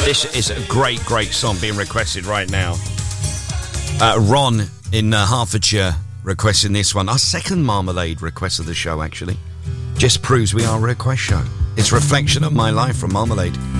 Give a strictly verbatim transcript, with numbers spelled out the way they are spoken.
This is a great, great song being requested right now. Uh, Ron in uh, Hertfordshire requesting this one. Our second Marmalade request of the show, actually. Just proves we are a request show. It's a reflection of my life from Marmalade.